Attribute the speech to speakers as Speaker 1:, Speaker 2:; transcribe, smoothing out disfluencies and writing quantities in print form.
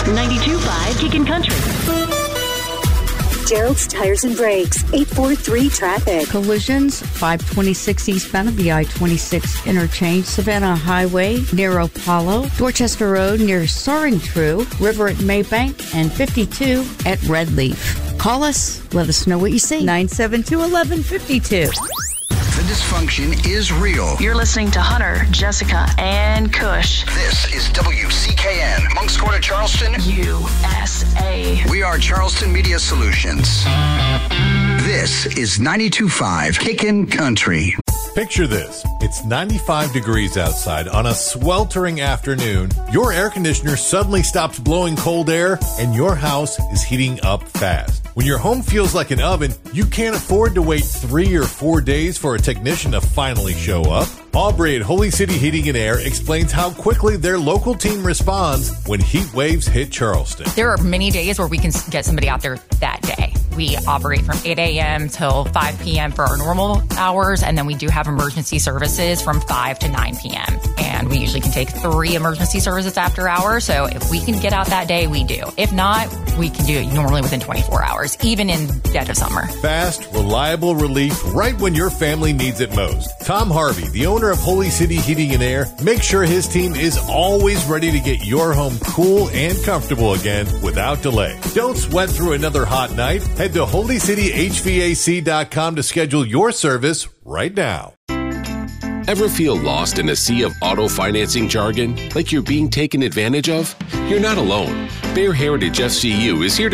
Speaker 1: 92.5 Kickin' Country.
Speaker 2: Gerald's Tires and Brakes, 843 traffic.
Speaker 3: Collisions, 526 eastbound of the I-26 interchange, Savannah Highway near Apollo, Dorchester Road near Soaring True, River at Maybank, and 52 at Red Leaf. Call us. Let us know what you see. 972-1152.
Speaker 4: The dysfunction is real.
Speaker 1: You're listening to Hunter, Jessica, and Kush.
Speaker 4: This is WCKN, Moncks Corner, Charleston,
Speaker 1: USA.
Speaker 4: We are Charleston Media Solutions. This is 92.5 Kickin' Country.
Speaker 5: Picture this. It's 95 degrees outside on a sweltering afternoon. Your air conditioner suddenly stops blowing cold air and your house is heating up fast. When your home feels like an oven, you can't afford to wait 3 or 4 days for a technician to finally show up. Aubrey at Holy City Heating and Air explains how quickly their local team responds when heat waves hit Charleston.
Speaker 6: There are many days where we can get somebody out there that day. We operate from 8 a.m. till 5 p.m. for our normal hours, and then we do have emergency services from 5 to 9 p.m. And we usually can take 3 emergency services after hours, so if we can get out that day, we do. If not, we can do it normally within 24 hours, even in dead of summer.
Speaker 5: Fast, reliable relief right when your family needs it most. Tom Harvey, the owner of Holy City Heating and Air, makes sure his team is always ready to get your home cool and comfortable again without delay. Don't sweat through another hot night. Head to holycityhvac.com to schedule your service right now.
Speaker 7: Ever feel lost in a sea of auto financing jargon, like you're being taken advantage of? You're not alone. Bear Heritage FCU is here to